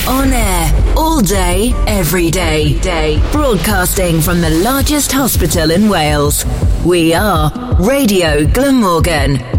On air, all day, every day. Broadcasting from the largest hospital in Wales. We are Radio Glamorgan.